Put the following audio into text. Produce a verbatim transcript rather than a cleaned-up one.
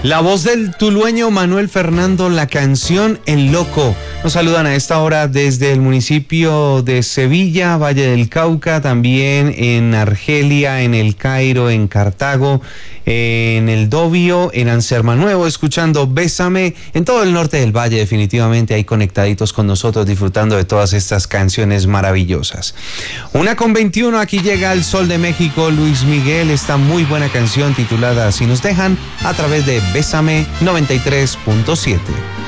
La voz del tulueño Manuel Fernando, la canción El Loco. Nos saludan a esta hora desde el municipio de Sevilla, Valle del Cauca, también en Argelia, en El Cairo, en Cartago, en El Dobio, en Anserma Nuevo, escuchando Bésame, en todo el norte del valle, definitivamente ahí conectaditos con nosotros, disfrutando de todas estas canciones maravillosas. Una con veintiuno, aquí llega El Sol de México, Luis Miguel, esta muy buena canción titulada Si nos dejan, a través de Bésame noventa y tres punto siete.